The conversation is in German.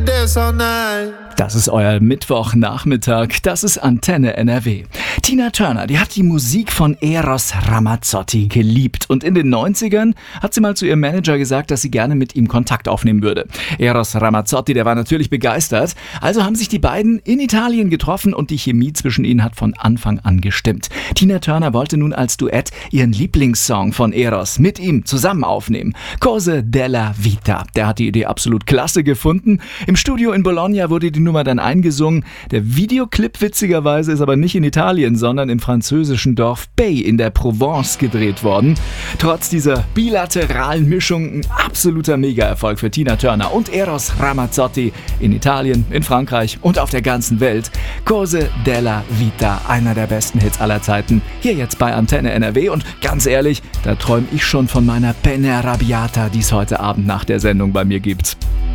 dance all night. Das ist euer Mittwochnachmittag, das ist Antenne NRW. Tina Turner, die hat die Musik von Eros Ramazzotti geliebt und in den 90ern hat sie mal zu ihrem Manager gesagt, dass sie gerne mit ihm Kontakt aufnehmen würde. Eros Ramazzotti, der war natürlich begeistert, also haben sich die beiden in Italien getroffen und die Chemie zwischen ihnen hat von Anfang an gestimmt. Tina Turner wollte nun als Duett ihren Lieblingssong von Eros mit ihm zusammen aufnehmen, Cose della Vita. Der hat die Idee absolut klasse gefunden. Im Studio in Bologna wurde die Nummer dann eingesungen. Der Videoclip witzigerweise ist aber nicht in Italien, sondern im französischen Dorf Bay in der Provence gedreht worden. Trotz dieser bilateralen Mischung ein absoluter Mega-Erfolg für Tina Turner und Eros Ramazzotti in Italien, in Frankreich und auf der ganzen Welt. Cose della Vita, einer der besten Hits aller Zeiten, hier jetzt bei Antenne NRW und ganz ehrlich, da träume ich schon von meiner Penne Arrabbiata, die es heute Abend nach der Sendung bei mir gibt.